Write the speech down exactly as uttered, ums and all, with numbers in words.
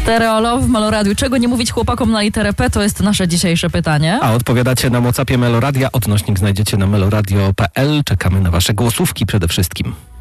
Stereolove w Meloradiu. Czego nie mówić chłopakom na literę P? To jest nasze dzisiejsze pytanie. A odpowiadacie na WhatsAppie Meloradia. Odnośnik znajdziecie na meloradio kropka p l. Czekamy na wasze głosówki przede wszystkim.